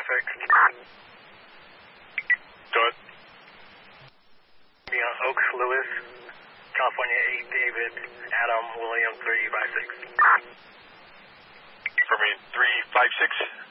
traffic. Go ahead. Be on Oaks, Lewis, California 8, David, Adam, William 356. For me, 356.